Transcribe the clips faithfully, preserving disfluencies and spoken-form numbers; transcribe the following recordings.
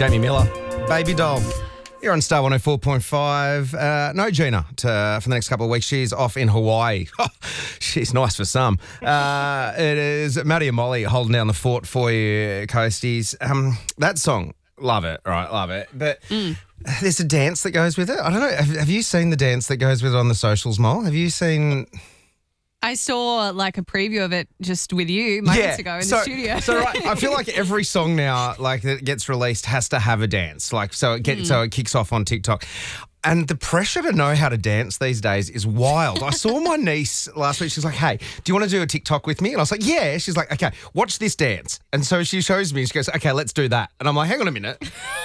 Jamie Miller, Baby Doll. You're on Star one oh four point five. Uh, no Gina to, for the next couple of weeks. She's off in Hawaii. She's nice for some. Uh, it is Maddie and Molly holding down the fort for you, Coasties. Um, that song, love it, right? Love it. But mm. there's a dance that goes with it. I don't know. Have, have you seen the dance that goes with it on the socials, Mol? Have you seen... I saw like a preview of it just with you moments yeah. ago in so, the studio. So right, I feel like every song now, like that gets released, has to have a dance. Like so, it gets mm. so it kicks off on TikTok, and the pressure to know how to dance these days is wild. I saw my niece last week. She's like, "Hey, do you want to do a TikTok with me?" And I was like, "Yeah." She's like, "Okay, watch this dance." And so she shows me. She goes, "Okay, let's do that." And I'm like, "Hang on a minute."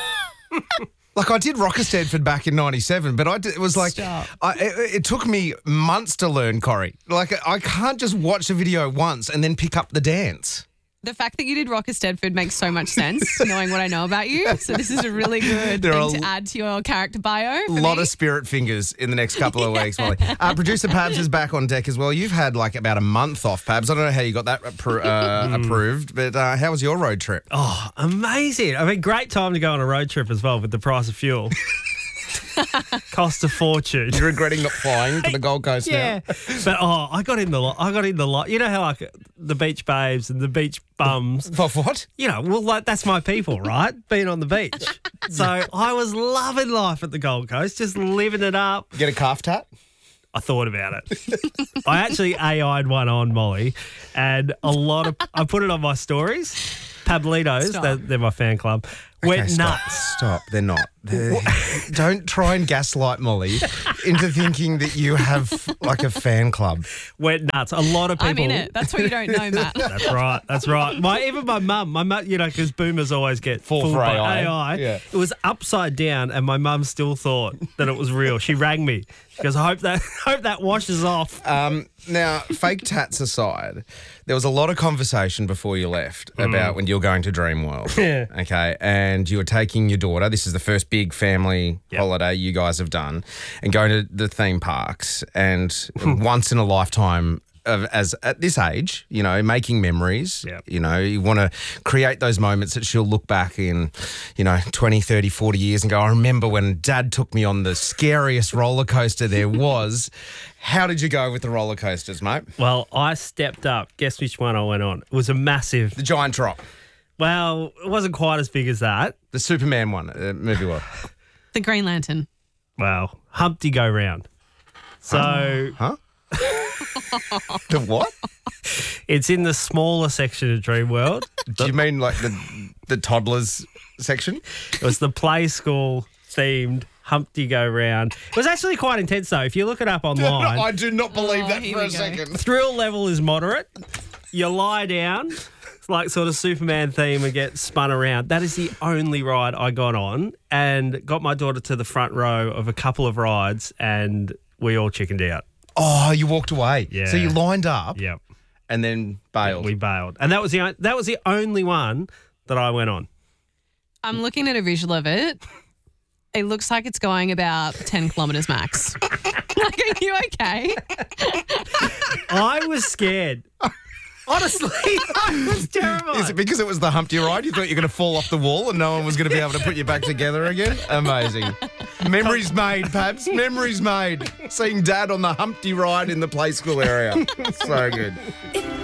Like I did Rocker Stanford back in ninety-seven, but I did, it was like I, it, it took me months to learn, Corrie. Like I can't just watch a video once and then pick up the dance. The fact that you did Rocker Stedford makes so much sense, knowing what I know about you. So this is a really good there thing to add to your character bio. A lot me. of spirit fingers in the next couple of yeah. weeks, Molly. Uh, Producer Pabs is back on deck as well. You've had like about a month off, Pabs. I don't know how you got that appro- uh, mm. approved, but uh, how was your road trip? Oh, amazing. I mean, great time to go on a road trip as well with the price of fuel. Cost a fortune. You're regretting not flying to the Gold Coast yeah. now. But oh, I got in the lot. I got in the lot. You know how like the beach babes and the beach bums. What? You know, well, like that's my people, right? Being on the beach. So I was loving life at the Gold Coast, just living it up. Get a calf tat? I thought about it. I actually A I'd one on, Molly, and a lot of I put it on my stories. Pablitos, they're, they're my fan club. Went okay, stop, nuts. Stop, they're not. They're, don't try and gaslight Molly into thinking that you have like a fan club. Went nuts. A lot of people. I'm in it. That's what you don't know, Matt. That's right. That's right. My even my mum, my mum, you know, because boomers always get Fall fooled for by A I. A I. Yeah. It was upside down, and my mum still thought that it was real. She rang me. She goes, I hope that hope that washes off. Um, now, fake tats aside, there was a lot of conversation before you left mm. about when you were going to Dreamworld. Yeah. Okay, and you were taking your daughter. This is the first big family yep. holiday you guys have done, and going to the theme parks. And once in a lifetime, of, as at this age, you know, making memories. Yep. You know, you want to create those moments that she'll look back in, you know, twenty, thirty, forty years and go, I remember when Dad took me on the scariest roller coaster there was. How did you go with the roller coasters, mate? Well, I stepped up. Guess which one I went on? It was a massive... The Giant Drop. Well, it wasn't quite as big as that. The Superman one, uh, movie what? The Green Lantern. Well, Humpty Go Round. So... Huh? The what? It's in the smaller section of Dreamworld. Do you mean like the the toddlers section? It was the play school themed Humpty Go Round. It was actually quite intense though. If you look it up online. I do not believe oh, that for a go. second. Thrill level is moderate. You lie down. It's like sort of Superman theme and get spun around. That is the only ride I got on, and got my daughter to the front row of a couple of rides, and we all chickened out. Oh, you walked away. Yeah. So you lined up. Yep. And then bailed. We bailed. And that was the that was the only one that I went on. I'm looking at a visual of it. It looks like it's going about ten kilometres max. Like, are you okay? I was scared. Honestly, I was terrified. Is it because it was the Humpty ride? You thought you were going to fall off the wall and no one was going to be able to put you back together again? Amazing. Memories made, Pabs. Memories made. Seeing Dad on the Humpty ride in the play school area. So good.